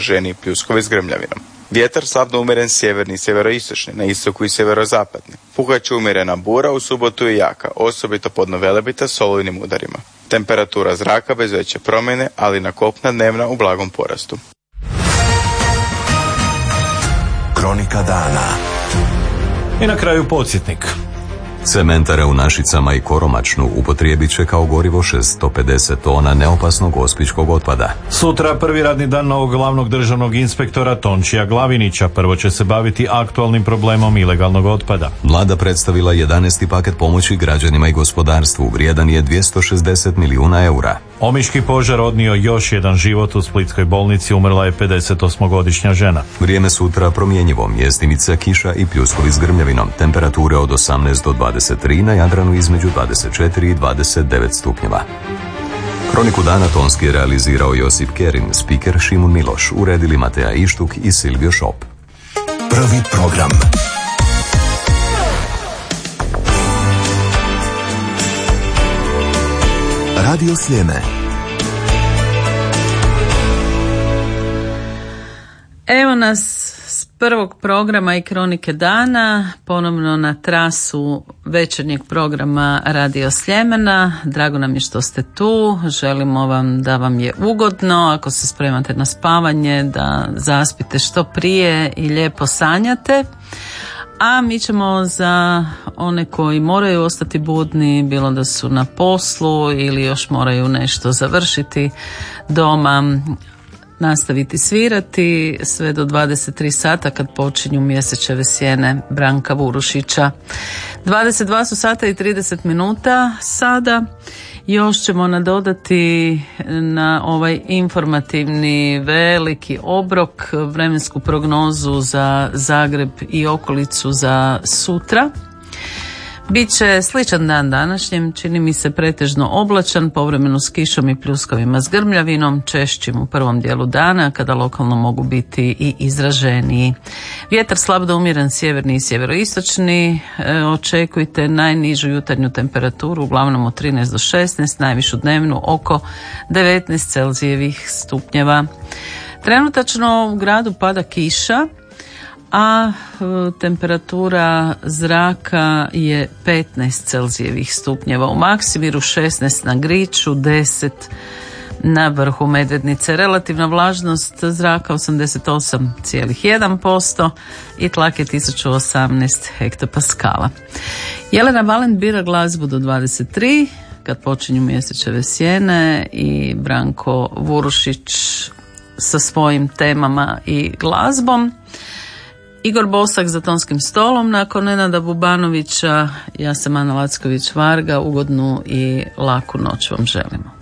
ženi pljuskovi s grmljavinom. Vjetar slabno umjeren sjeverni i sjeveroistočni, na istoku i sjeverozapadni. Puhaće umjerena bura, u subotu je jaka, osobito podno Velebita s olujnim udarima. Temperatura zraka bez veće promjene, ali na kopna dnevna u blagom porastu. Kronika dana. I na kraju podsjetnik. Cementare u Našicama i Koromačnu upotrijebit će kao gorivo 650 tona neopasnog gospićkog otpada. Sutra prvi radni dan novog glavnog državnog inspektora Tončija Glavinića. Prvo će se baviti aktualnim problemom ilegalnog otpada. Vlada predstavila 11. paket pomoći građanima i gospodarstvu, vrijedan je 260 milijuna eura. Omiški požar odnio još jedan život, u splitskoj bolnici umrla je 58-godišnja žena. Vrijeme sutra promjenjivo, mjestimice, kiša i pljuskovi s grmljavinom, temperature od 18 do 23, na Jadranu između 24 i 29 stupnjeva. Kroniku dana tonski je realizirao Josip Kerin, spiker Šimun Miloš, uredili Mateja Ištuk i Silvio Šop. Prvi program. Radio Sljeme. Evo nas s prvog programa i Kronike dana, ponovno na trasu večernjeg programa Radio Sljemena. Drago nam je što ste tu, želimo vam da vam je ugodno, ako se spremate na spavanje, da zaspite što prije i lijepo sanjate. A mi ćemo za one koji moraju ostati budni, bilo da su na poslu ili još moraju nešto završiti doma, nastaviti svirati sve do 23 sata kad počinju Mjesečeve sjene Branka Vurušića. 22 su sata i 30 minuta sada. Još ćemo nadodati na ovaj informativni veliki obrok vremensku prognozu za Zagreb i okolicu za sutra. Biće sličan dan današnjem, čini mi se pretežno oblačan, povremeno s kišom i pljuskovima s grmljavinom, češćim u prvom dijelu dana kada lokalno mogu biti i izraženiji. Vjetar slab do umjeren sjeverni i sjeveroistočni, očekujte najnižu jutarnju temperaturu uglavnom od 13 do 16, najvišu dnevnu oko 19 Celzijevih stupnjeva. Trenutačno u gradu pada kiša, a temperatura zraka je 15 Celzijevih stupnjeva u Maksimiru, 16 na Griču, 10 na vrhu Medvednice. Relativna vlažnost zraka 88,1% i tlak je 1018 hektopaskala. Jelena Valen bira glazbu do 23 kad počinju Mjesečeve sjene i Branko Vurušić sa svojim temama i glazbom. Igor Bosak za tonskim stolom, nakon Nenada Bubanovića, ja sam Ana Lacković Varga, ugodnu i laku noć vam želimo.